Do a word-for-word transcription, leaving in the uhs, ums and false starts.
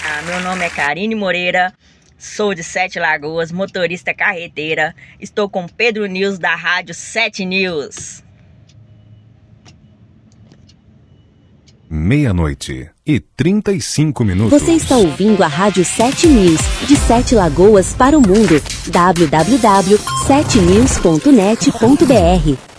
Ah, meu nome é Karine Moreira, sou de Sete Lagoas, motorista carreteira. Estou com Pedro News da Rádio Sete News. Meia-noite e trinta e cinco minutos. Você está ouvindo a Rádio Sete News, de Sete Lagoas para o mundo. w w w ponto sete news ponto net ponto b r